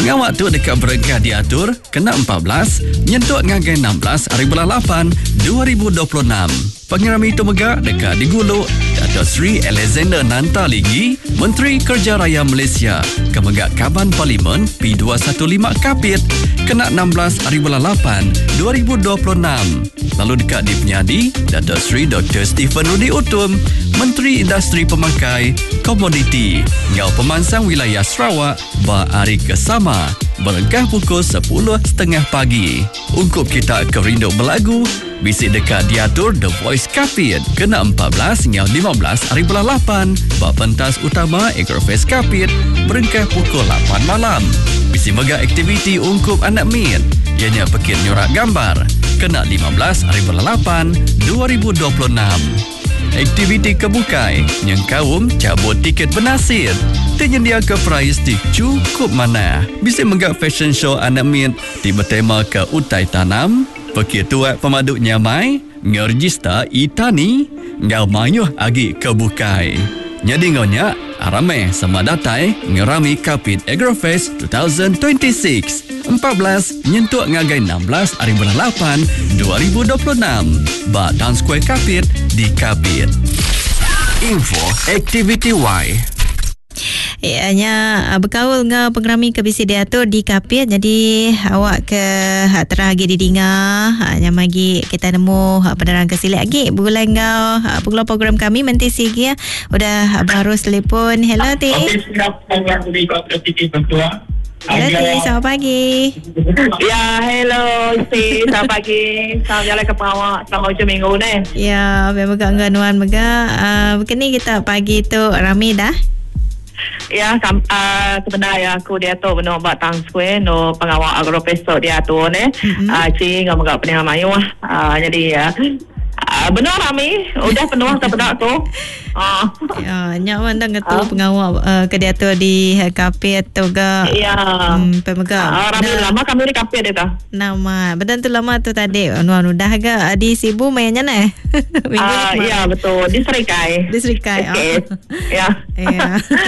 Pengawak tu dekat berengkah diatur kena 14 nyentuk ngagai 16 hari bulan 8 2026. Pengirami itu megak dekat diguluk Dato' Sri Alexander Nantaligi, Menteri Kerja Raya Malaysia, Kemegak Kaban Parlimen P215 Kapit, kena 16 hari bulan 8 2026. Lalu dekat di penyadi Dato' Sri Dr. Stephen Rudi Utum, Menteri Industri Pemakai Komoditi, Ngau Pemansang Wilayah Sarawak, hari kesama berengkah pukul 10.30 pagi. Ungkup kita kerinduk berlagu bisik dekat diatur The Voice Kapit kena 14 hingga 15 hari bulan 8. Pentas utama Agrofest Kapit berengkah pukul 8 malam. Bisik mega aktiviti ungkup anak min ianya pekit nyurak gambar kena 15 hari bulan 8 2026. Aktiviti kebukai yang kaum cabut tiket bernasir tersedia ke price di cukup mana. Bisa menggak fashion show anak min di bertema ke utai tanam, pekir tuat pemaduk nyamai, ngerjista itani, ngau mayuh agi kebukai. Jadi ngonya arame sama datai ngerami Kapit Agrofest 2026. 14 nyentuk ngagai 16 hari bulan 8 2026. Ba Town Square Kapit di Kapit. Info Activity Y. Ianya berkaul dengan pengerami ke bisi diatur di Kapit. Jadi awak ke teragi didinga yang magi kita nemu penerang ke silik lagi bulan ngau pengelola program kami menti sigi ya. Udah baru telefon. Hello Ti. Hello Ti, selamat pagi. Ya, hello Ti, selamat pagi. Selamat jalan ke pengawak selama hujung minggu ni. Ya, memang ganuan mega. Begini kita pagi tu ramai dah. Ya, sebenarnya aku dia tu benar buat Town Square no pengawal Agrofest dia tu ni. Cing ngam gak pening mayu jadi ya. Benar ramai, udah penuh tak tu. Ya, nyaman dah ketua pengawal ke dia tu di Kapit tu ga. Ya. Pemega. Ramai lama kami di Kapit dia tu. Nama, betul tu lama tu tadi. Anu dah ga di Sibu mainnya nah. Ya betul, di Serikai. Di Serikai. Ya. Ya.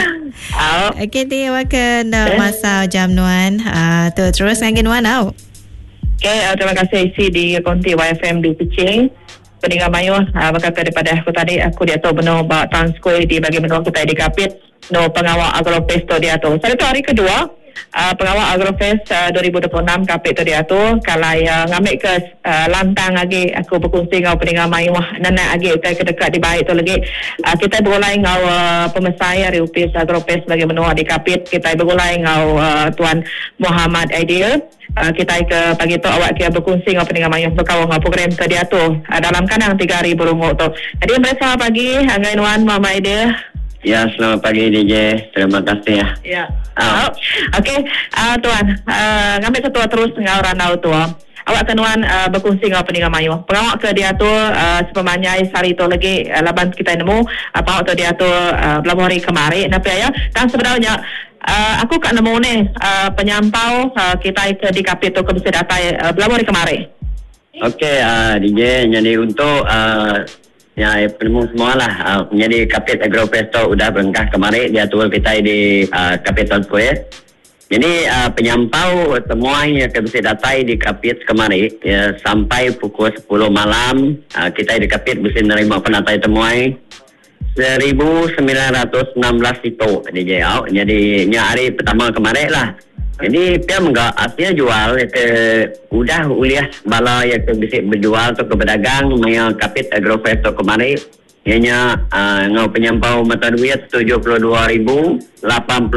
Okey, dia wakan masa jam nuan. Tu terus ngagin nuan au. Okey, terima kasih isi di konti YFM di Picing. Peninggal mayu bakal daripada aku tadi aku dia tu benar buat Town Square di bagi menua kita di Kapit no pengawal Agrofest tu dia tu. Saya tu hari kedua pengawal Agrofest 2026 Kapit tu dia tu kalau ngambil ke lantang lagi aku berkongsi dengan peninggal mayu nenek lagi ke dekat di baik tu lagi kita berulai dengan pemesai hari UPS Agrofest bagi menua di Kapit kita berulai dengan Tuan Muhammad Aidil. Kita ke pagi tu awak kita berkongsi dengan peninggal mayu berkawan dengan program tu dia tu dalam kandang 3,000 rumah tu. Jadi mereka pagi dengan Wan Mama Aidil. Ya, selamat pagi DJ. Terima kasih ya. Ya. Okey, Tuan, ngambil ketua terus dengan Ranau tu. Awak kenuan berkongsi dengan peninggal mayu. Pengawak ke dia tu sepemanyai sari tu lagi laban kita nemu pengawak tu dia tu beberapa hari kemarin. Tapi ya, dan sebenarnya aku kat nemu ni penyampau kita di Kapit tu ke bisa datai beberapa hari kemarin. Okey, DJ, jadi untuk ya penemu semualah menjadi Kapit Agrofest udah berengkah kemarin dia tu kita di Kapit Town Square. Jadi penyampau semua yang bisa datai di Kapit kemarin ya, sampai pukul 10 malam kita di Kapit bisa menerima penatai temuai 1916 itu DJ. Jadi hari pertama kemarin lah. Jadi dia enggak artinya jual ke udah uliah bala yang bisa berjual tu ke pedagang yang Kapit Agrofest tu kemarin ianya ngau penyampau mata duit RM72,087.80.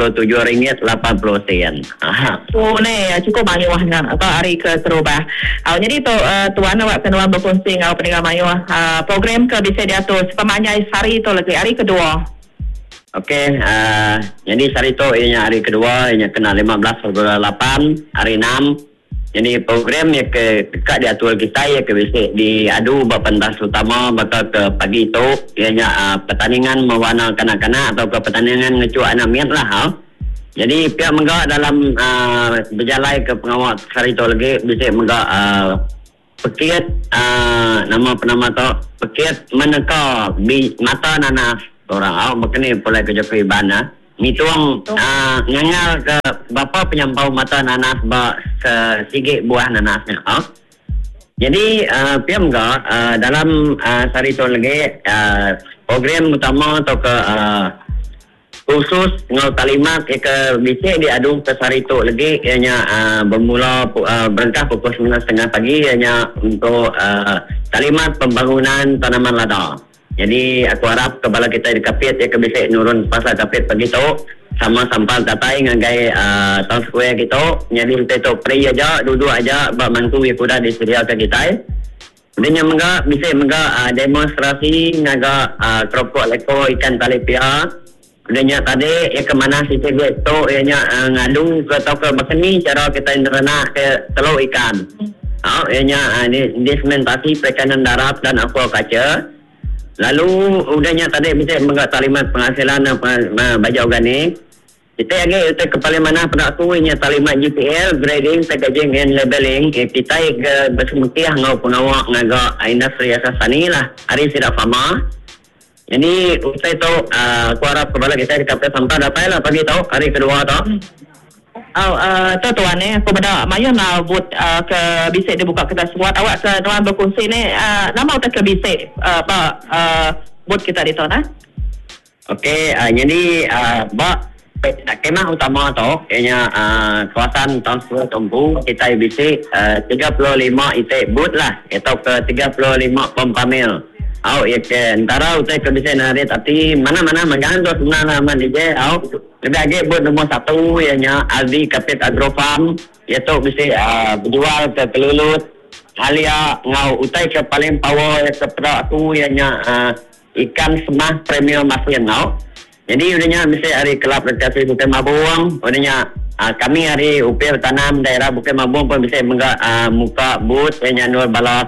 Oh ni cukup banyak wahnya atau hari ke terubah. Jadi tu tuan awak kenuan berkongsi ngau peninggal mayu program ke bisa diatur sepemanyai sari tu lagi hari kedua. Okey, jadi hari tu ianya hari kedua ianya kena 15.8 hari 6. Jadi program yang ke dekat diatur kita ya ke bisa diadu buat pentas utama bakal ke pagi tu ianya pertandingan mewarna kanak-kanak atau ke pertandingan ngecu anak miat lah. Jadi pihak menggak dalam berjalan ke pengawal hari tu lagi bisa menggak pekit nama penama tu pekit meneka mata nanas orang maknanya pulai ke Jokowi Bana. Mitung ngangal ke bapa penyampau mata nanas ba sesigit buah nanasnya. Jadi PM ga dalam sari tu lagi program utama atau ke khusus ngau talimat ke bisik diadu ke sari tu lagi ianya bermula berangkat pukul 9.30 pagi ianya untuk talimat pembangunan tanaman lada. Jadi aku harap kepala kita di Kapit ke bisik nurun pasal Kapit pagi tu sama sampal tatai ngagai Town Square kita. Jadi kita tu peri aja duduk aja bak mantu ya kuda di sedia ke kita. Kemudian menga bisik menga demonstrasi ngaga keropok leko ikan talipia. Kemudian tadi ya ke mana si cegek tu ianya ngadu ke tau ke bakni cara kita internak ke telur ikan. Ianya disementasi perikanan darat dan aquaculture. Lalu udahnya tadi bisa menggak talimat penghasilan baja organik. Kita lagi itu kepala mana pada aku ini talimat GPL grading, packaging and labeling. Kita bersemukiah ngau pengawak ngagak industri asas tani lah. Hari tidak fama. Jadi usai tu aku harap kepala kita di KP sampai dapat lah pagi tu hari kedua tu. Tuan aku benda mayu nak buat ke bisik dibuka kita semua awak tuan berkongsi ni nama utak ke bisik buat kita di sana. Okey, jadi kemah utama tu ianya kawasan Town Square Tumpu kita bisik 35 itik boot lah atau ke 35 pompa mil. Ya ke antara utai ke bisik nari tapi mana-mana menggantung sebenarnya man DJ lebih lagi buat nombor 1 ianya Aldi Kapit Agrofarm iaitu bisik berjual ke Kelulut Halia ngau utai ke paling power ke pada aku ianya ikan semah premium masin ngau. Jadi udahnya bisik hari kelab rekreasi Bukit Mabung udahnya kami hari upil tanam daerah Bukit Mabung pun bisik muka booth ianya nur bala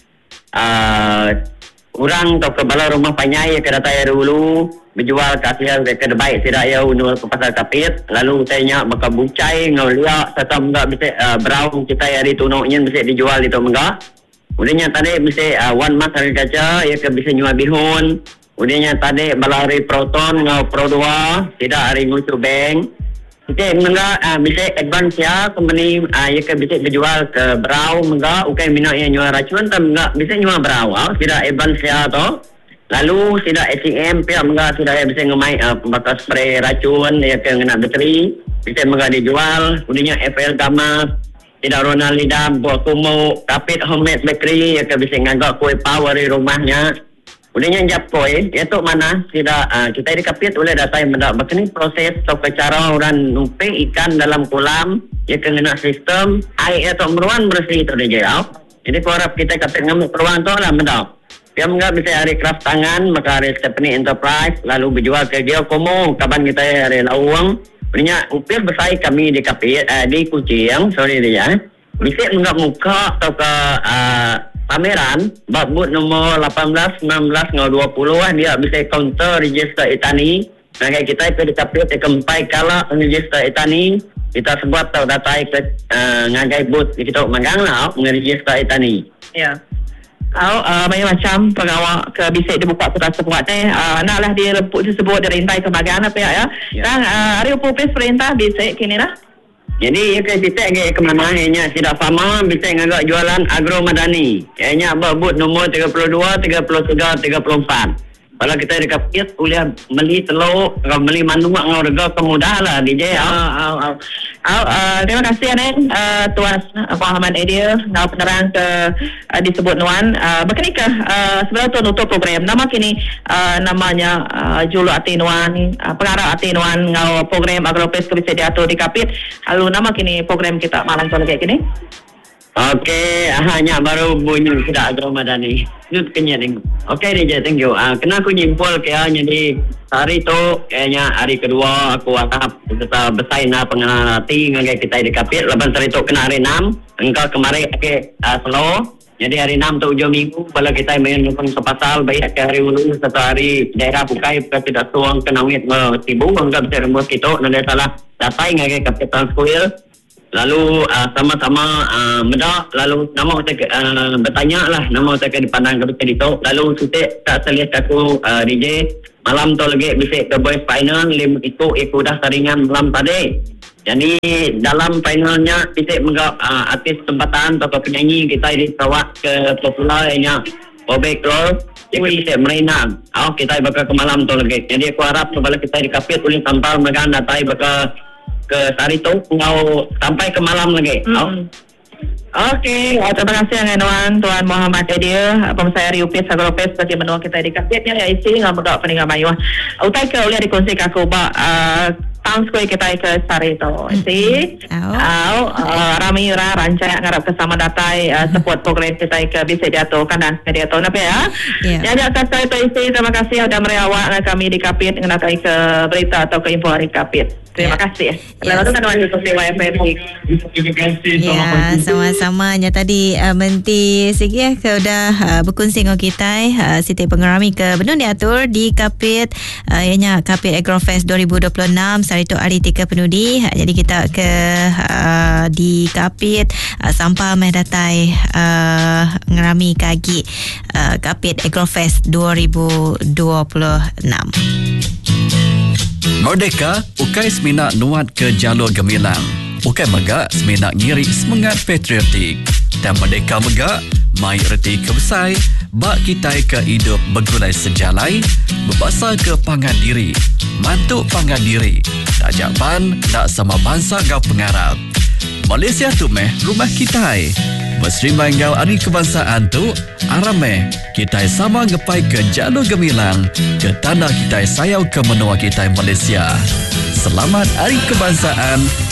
orang atau ke bala rumah panyai ke data air dulu berjual ke hasil ke debaik tidak ya unur ke pasar Kapit lalu saya maka bucai ngeliak serta enggak bisa brown kita hari tunuknya bisa dijual itu enggak udahnya tadi bisa one month hari kaca ya ke bisa nyual bihun udahnya tadi bala hari proton ngau pro 2 tidak hari ngucu bank kita enggak bisa advance ya company ya ke bisa dijual ke brau enggak ukai minat yang nyual racun tapi enggak bisa nyual brau tidak advance ya to lalu tidak ACM pihak enggak tidak bisa ngemai bakal spray racun ya ke ngena bateri bisa enggak dijual udahnya FL Gamas tidak Ronald Lidam buat kumu Kapit homemade bakery ya ke bisa ngagak kue power di rumahnya. Udahnya jap koi, iaitu mana tidak kita di Kapit oleh data yang mendak begini proses atau cara orang numpe ikan dalam kolam ya kena sistem air atau meruan bersih itu dia. Jadi korap kita Kapit ngamuk peruan tu lah mendak. Dia enggak bisa hari craft tangan maka hari Stephanie Enterprise lalu berjual ke Geokomo kapan kita hari Lawang. Udahnya upil bersaing kami di Kapit di Kucing sorry dia. Bisa enggak muka atau ke pameran babut nomor 18, 19, 20 dia bisa counter register Itani. Nah kayak kita itu dikapit kempai kala register Itani kita sebut atau data ke ngagai booth kita magang lah register Itani. Ya. Macam pengawal ke bisik dibuka kota sebuat ni naklah dia lempuk disebut dari intai kemagaan apa ya. Dan hari upupis perintah bisik kini lah. Jadi kita ke mana hanya tidak sama bisa ngagak jualan agro madani. Hanya babut nomor 32, 33, 34. Kalau kita di Kapit boleh beli telur, beli mandu ngau rega kemudah lah DJ. Terima kasih Tuan Muhammad Adil ngau penerang ke disebut Nuan. Berkenikah sebenarnya Tuan untuk program nama kini namanya Julu Ati Nuan, pengarah Ati Nuan ngau program Agropes ke bisa diatur di Kapit. Lalu nama kini program kita malang soal kayak gini. Okey, hanya baru bunyi sudah agro madani. Itu kenyang. Okey DJ, thank you. Kena aku nyimpul kayaknya di hari tu kayaknya hari kedua aku harap kita bersaing na pengenalan hati dengan kita di Kapit. Lepas hari tu kena hari 6. Engkau kemarin slow. Jadi hari 6 tu hujung minggu kalau kita main nonton ke pasal baik ke hari ulu satu hari daerah bukai tidak tuang kena wit tibu enggak bisa rembus kita nanti salah datai dengan Kapit Town Square. Lalu sama-sama mendak lalu nama kita bertanya lah nama kita dipandang ke itu lalu kita tak terlihat aku DJ malam tu lagi bisik ke boys final lim itu dah taringan malam tadi. Jadi dalam finalnya bisik artis tempatan atau penyanyi kita ini bawa ke popularnya Bobby Close. Jadi bisik merenang. Kita bakal ke malam tu lagi. Jadi aku harap kembali kita di kapit boleh sampai mereka datai bakal ke hari tu sampai ke malam lagi. Okey, terima kasih Tuan Muhammad Edir, Pemasai Riupis Agropes bagi menua kita di kapitnya ya isi ngam dak peningan mayu. Utai ke boleh dikongsi ke aku tahun sekali kita ke sari tu. Isi. Rami rancang ngarap ke sama datai support program kita ke bisa diatur kanan media tu napa ya. Ya kata itu isi terima kasih sudah merawat kami di kapit ngenakai ke berita atau ke info hari kapit. Terima kasih. Lalu kan wanita YFM. Terima kasih. Ya, sama-sama. Nya tadi menti segi ke udah berkongsi dengan kita Siti pengerami ke benar diatur di kapit ianya Kapit Agrofest 2026 hari tu hari 3 penudi. Jadi kita ke di kapit sampai meh datai ngerami kaki Kapit Agrofest 2026. Merdeka, ukai seminat nuat ke jalur gemilang. Ukai megak seminat ngiri semangat patriotik. Dan Merdeka megak, mai reti kebesai, bak kita ke hidup bergulai sejalai, berbasa ke pangan diri, mantuk pangan diri. Tak japan, tak sama bangsa gau pengarap. Malaysia tu meh rumah kita. Berserimbang gau hari kebangsaan tu, arameh kita sama ngepai ke jalur gemilang, ke tanah kita sayau ke menua kita Malaysia. Selamat Hari Kebangsaan